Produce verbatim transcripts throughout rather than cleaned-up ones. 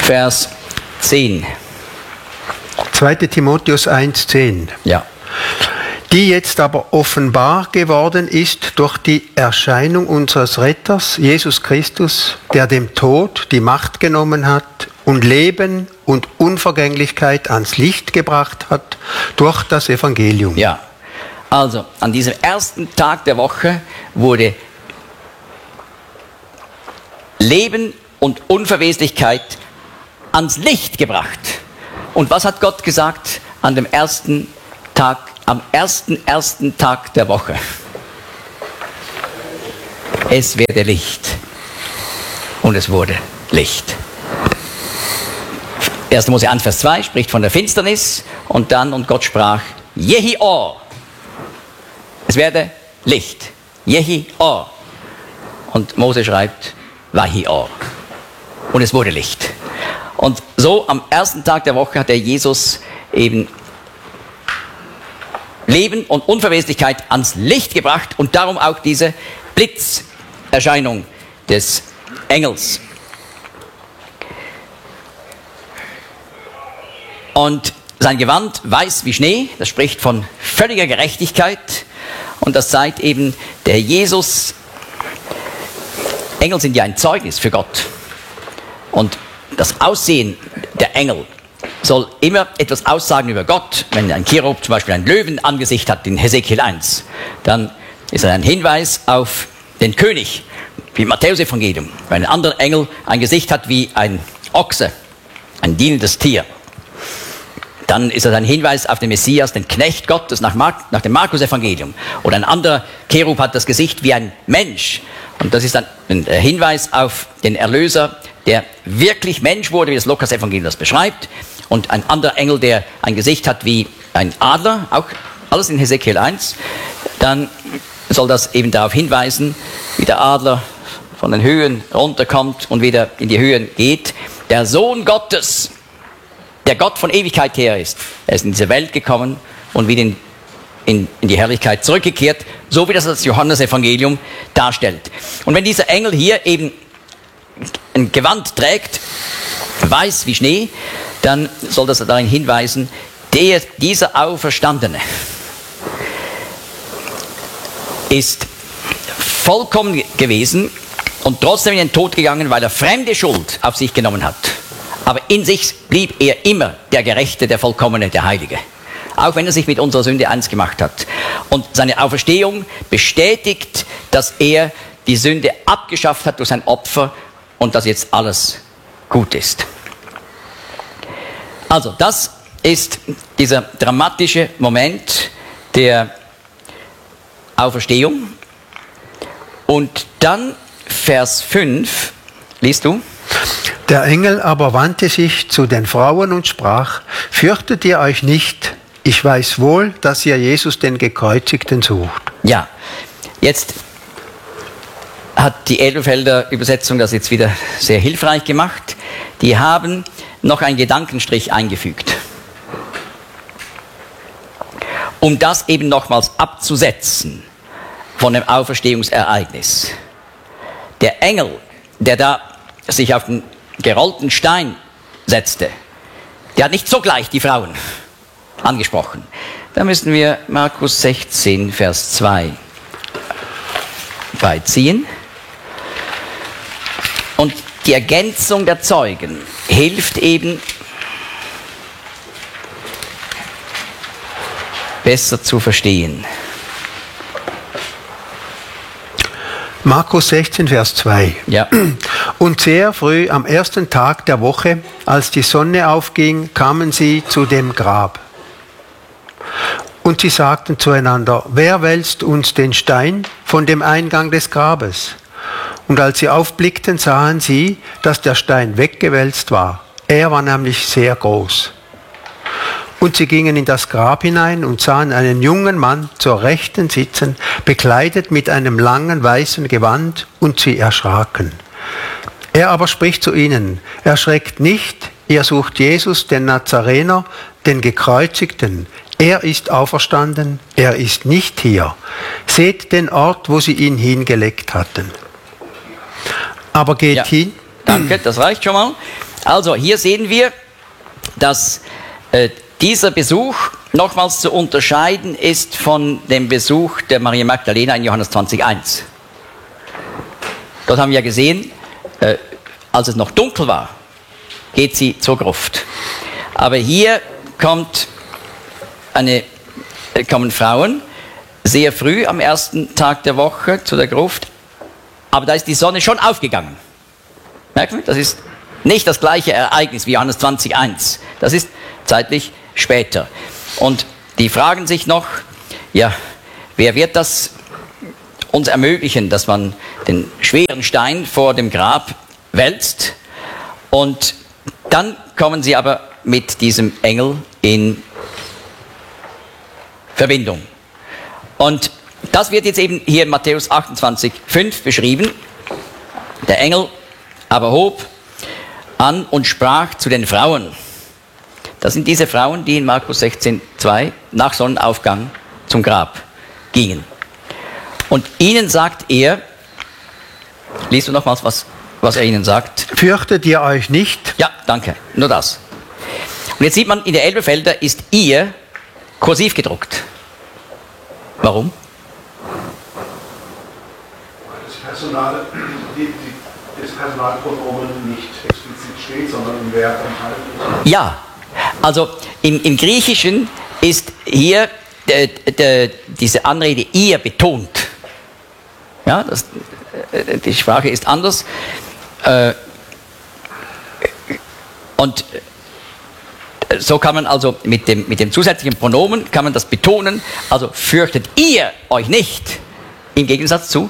Vers zehn. zweiter Timotheus eins, zehn. Ja. Die jetzt aber offenbar geworden ist durch die Erscheinung unseres Retters, Jesus Christus, der dem Tod die Macht genommen hat und Leben und Unvergänglichkeit ans Licht gebracht hat durch das Evangelium. Ja, also an diesem ersten Tag der Woche wurde Leben und Unverweslichkeit ans Licht gebracht. Und was hat Gott gesagt an dem ersten Tag, am ersten, ersten Tag der Woche? Es werde Licht. Und es wurde Licht. erster Mose eins, Vers zwei spricht von der Finsternis und dann, und Gott sprach, Jehi Or. Es werde Licht. Jehi Or. Und Mose schreibt, Vahi Or. Und es wurde Licht. Und so am ersten Tag der Woche hat der Jesus eben Leben und Unverweslichkeit ans Licht gebracht und darum auch diese Blitzerscheinung des Engels. Und sein Gewand weiß wie Schnee, das spricht von völliger Gerechtigkeit und das zeigt eben, der Jesus, Engel sind ja ein Zeugnis für Gott und das Aussehen der Engel soll immer etwas aussagen über Gott. Wenn ein Cherub zum Beispiel ein Löwenangesicht hat in Hesekiel eins, dann ist er ein Hinweis auf den König, wie im Matthäus-Evangelium. Wenn ein anderer Engel ein Gesicht hat wie ein Ochse, ein dienendes Tier, dann ist das ein Hinweis auf den Messias, den Knecht Gottes nach, Mark, nach dem Markus-Evangelium. Oder ein anderer Cherub hat das Gesicht wie ein Mensch. Und das ist ein Hinweis auf den Erlöser, der wirklich Mensch wurde, wie das Lukas-Evangelium das beschreibt. Und ein anderer Engel, der ein Gesicht hat wie ein Adler, auch alles in Hesekiel eins, dann soll das eben darauf hinweisen, wie der Adler von den Höhen runterkommt und wieder in die Höhen geht. Der Sohn Gottes, der Gott von Ewigkeit her ist, er ist in diese Welt gekommen und wieder in, in, in die Herrlichkeit zurückgekehrt, so wie das das Johannes-Evangelium darstellt. Und wenn dieser Engel hier eben ein Gewand trägt, weiß wie Schnee, dann soll das darin hinweisen, der, dieser Auferstandene ist vollkommen gewesen und trotzdem in den Tod gegangen, weil er fremde Schuld auf sich genommen hat. Aber in sich blieb er immer der Gerechte, der Vollkommene, der Heilige. Auch wenn er sich mit unserer Sünde eins gemacht hat. Und seine Auferstehung bestätigt, dass er die Sünde abgeschafft hat durch sein Opfer und dass jetzt alles gut ist. Also das ist dieser dramatische Moment der Auferstehung. Und dann Vers fünf, liest du? Der Engel aber wandte sich zu den Frauen und sprach, fürchtet ihr euch nicht, ich weiß wohl, dass ihr Jesus den Gekreuzigten sucht. Ja, jetzt hat die Elberfelder Übersetzung das jetzt wieder sehr hilfreich gemacht. Die haben noch einen Gedankenstrich eingefügt, um das eben nochmals abzusetzen von dem Auferstehungsereignis. Der Engel, der da sich auf den gerollten Stein setzte, der hat nicht sogleich die Frauen angesprochen. Da müssen wir Markus sechzehn, Vers zwei beiziehen. Und die Ergänzung der Zeugen hilft eben, besser zu verstehen. Markus sechzehn, Vers zwei. Ja. Und sehr früh am ersten Tag der Woche, als die Sonne aufging, kamen sie zu dem Grab. Und sie sagten zueinander, wer wälzt uns den Stein von dem Eingang des Grabes? Und als sie aufblickten, sahen sie, dass der Stein weggewälzt war. Er war nämlich sehr groß. Und sie gingen in das Grab hinein und sahen einen jungen Mann zur Rechten sitzen, bekleidet mit einem langen weißen Gewand, und sie erschraken. Er aber spricht zu ihnen, erschreckt nicht, ihr sucht Jesus, den Nazarener, den Gekreuzigten. Er ist auferstanden, er ist nicht hier. Seht den Ort, wo sie ihn hingelegt hatten. Aber geht Ja, hin. danke, das reicht schon mal. Also hier sehen wir, dass äh, dieser Besuch nochmals zu unterscheiden ist von dem Besuch der Maria Magdalena in Johannes zwanzig eins. Dort haben wir ja gesehen, äh, als es noch dunkel war, geht sie zur Gruft. Aber hier kommt eine, äh, kommen Frauen sehr früh am ersten Tag der Woche zu der Gruft, aber da ist die Sonne schon aufgegangen. Merken wir, das ist nicht das gleiche Ereignis wie Johannes zwanzig eins. Das ist zeitlich später. Und die fragen sich noch, ja, wer wird das uns ermöglichen, dass man den schweren Stein vor dem Grab wälzt? Und dann kommen sie aber mit diesem Engel in Verbindung. Und das wird jetzt eben hier in Matthäus achtundzwanzig, fünf beschrieben. Der Engel aber hob an und sprach zu den Frauen. Das sind diese Frauen, die in Markus sechzehn, zwei nach Sonnenaufgang zum Grab gingen. Und ihnen sagt er, liest du nochmals, was, was er ihnen sagt? Fürchtet ihr euch nicht? Ja, danke, nur das. Und jetzt sieht man, in der Elberfelder ist ihr kursiv gedruckt. Warum? Das Personal, die, die, das Personalpronomen nicht explizit steht, sondern im Verb enthalten ist. Ja, also im, im Griechischen ist hier äh, äh, diese Anrede ihr betont. Ja, das, äh, die Sprache ist anders. Äh, und so kann man also mit dem, mit dem zusätzlichen Pronomen kann man das betonen. Also fürchtet ihr euch nicht, im Gegensatz zu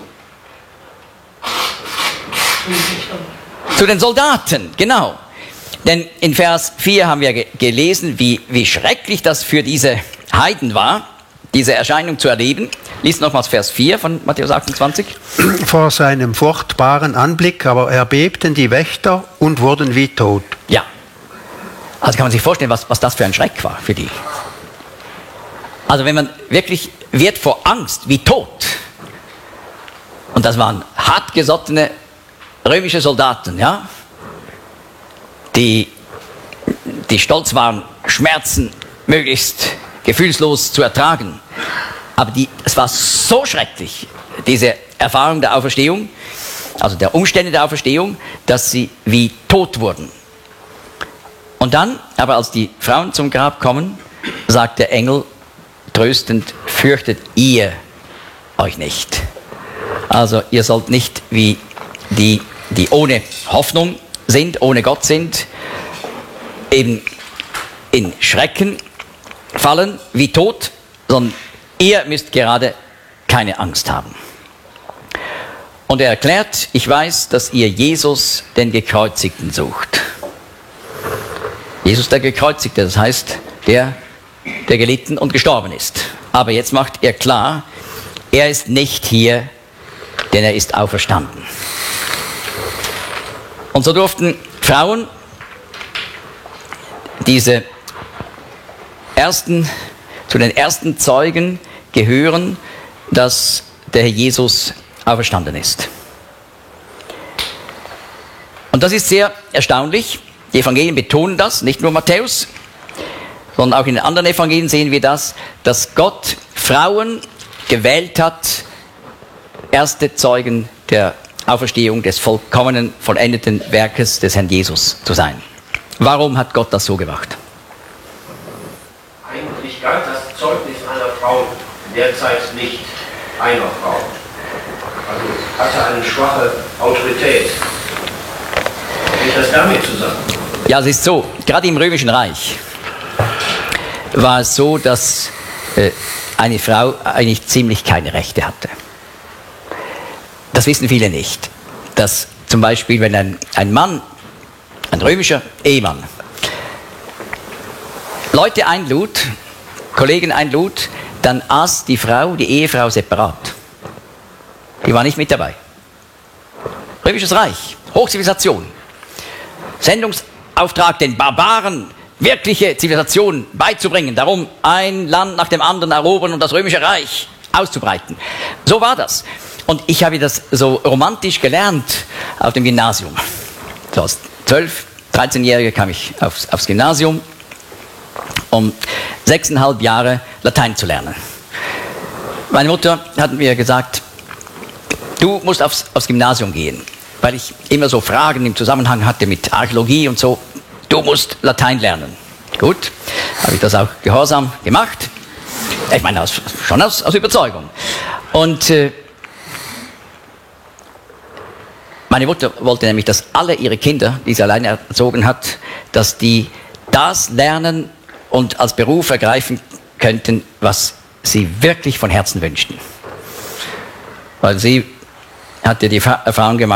zu den Soldaten, genau. Denn in Vers vier haben wir ge- gelesen, wie, wie schrecklich das für diese Heiden war, diese Erscheinung zu erleben. Lies nochmals Vers vier von Matthäus achtundzwanzig. Vor seinem furchtbaren Anblick aber erbebten die Wächter und wurden wie tot. Ja. Also kann man sich vorstellen, was, was das für ein Schreck war für die. Also wenn man wirklich wird vor Angst wie tot. Und das waren hartgesottene römische Soldaten, ja, die, die stolz waren, Schmerzen möglichst gefühlslos zu ertragen. Aber die, es war so schrecklich, diese Erfahrung der Auferstehung, also der Umstände der Auferstehung, dass sie wie tot wurden. Und dann, aber als die Frauen zum Grab kommen, sagt der Engel tröstend, fürchtet ihr euch nicht. Also ihr sollt nicht wie die, die ohne Hoffnung sind, ohne Gott sind, eben in Schrecken fallen, wie tot, sondern ihr müsst gerade keine Angst haben. Und er erklärt, ich weiß, dass ihr Jesus, den Gekreuzigten, sucht. Jesus, der Gekreuzigte, das heißt, der, der gelitten und gestorben ist. Aber jetzt macht er klar, er ist nicht hier, denn er ist auferstanden. Und so durften Frauen diese ersten, zu den ersten Zeugen gehören, dass der Herr Jesus auferstanden ist. Und das ist sehr erstaunlich. Die Evangelien betonen das, nicht nur Matthäus, sondern auch in den anderen Evangelien sehen wir das, dass Gott Frauen gewählt hat, erste Zeugen der Auferstehung des vollkommenen, vollendeten Werkes des Herrn Jesus zu sein. Warum hat Gott das so gemacht? Eigentlich galt das Zeugnis einer Frau derzeit nicht einer Frau. Also hatte eine schwache Autorität. Hängt das damit zusammen? Ja, es ist so, gerade im Römischen Reich war es so, dass äh, eine Frau eigentlich ziemlich keine Rechte hatte. Das wissen viele nicht. Dass zum Beispiel, wenn ein, ein Mann, ein römischer Ehemann, Leute einlud, Kollegen einlud, dann aß die Frau, die Ehefrau separat. Die war nicht mit dabei. Römisches Reich, Hochzivilisation. Sendungsauftrag, den Barbaren wirkliche Zivilisation beizubringen, darum ein Land nach dem anderen erobern und das Römische Reich auszubreiten. So war das. Und ich habe das so romantisch gelernt auf dem Gymnasium. So als zwölf, dreizehnjähriger kam ich aufs, aufs Gymnasium, um sechseinhalb Jahre Latein zu lernen. Meine Mutter hat mir gesagt, du musst aufs, aufs Gymnasium gehen, weil ich immer so Fragen im Zusammenhang hatte mit Archäologie und so. Du musst Latein lernen. Gut, habe ich das auch gehorsam gemacht. Ich meine, aus, schon aus, aus Überzeugung. Und äh, meine Mutter wollte nämlich, dass alle ihre Kinder, die sie alleine erzogen hat, dass die das lernen und als Beruf ergreifen könnten, was sie wirklich von Herzen wünschten. Weil sie hatte die Erfahrung gemacht,